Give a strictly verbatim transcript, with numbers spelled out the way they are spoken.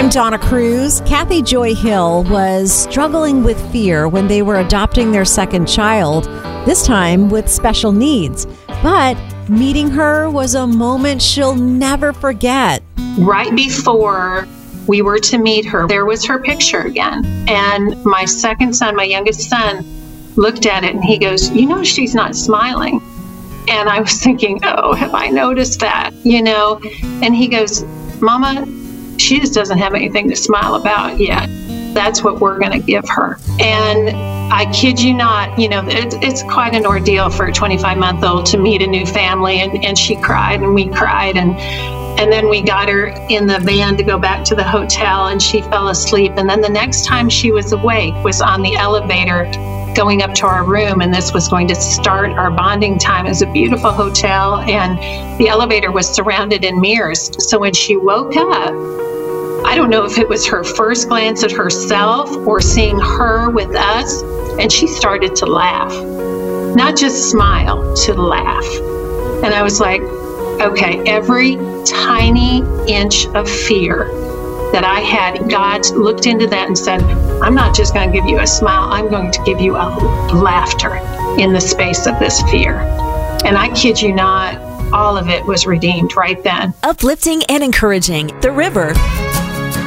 I'm Donna Cruz. Kathy Joy Hill was struggling with fear when they were adopting their second child, this time with special needs. But meeting her was a moment she'll never forget. Right before we were to meet her, there was her picture again. And my second son, my youngest son, looked at it and he goes, you know, she's not smiling. And I was thinking, oh, have I noticed that? You know, and he goes, Mama, she just doesn't have anything to smile about yet. That's what we're going to give her. And I kid you not, you know, it, it's quite an ordeal for a twenty-five-month-old to meet a new family. And, and she cried and we cried. And and then we got her in the van to go back to the hotel and she fell asleep. And then the next time she was awake was on the elevator going up to our room. And this was going to start our bonding time. It was a beautiful hotel. And the elevator was surrounded in mirrors. So when she woke up, I don't know if it was her first glance at herself or seeing her with us, and she started to laugh. Not just smile, to laugh. And I was like, okay, every tiny inch of fear that I had, God looked into that and said, I'm not just going to give you a smile, I'm going to give you a laughter in the space of this fear. And I kid you not, all of it was redeemed right then. Uplifting and encouraging. The River.